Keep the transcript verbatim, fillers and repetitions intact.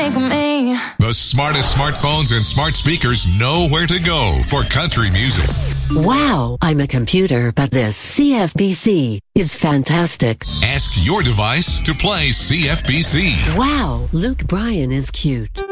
me. The smartest smartphones and smart speakers know where to go for country music. Wow, I'm a computer, but this C F B C is fantastic. Ask your device to play C F B C. Wow, Luke Bryan is cute.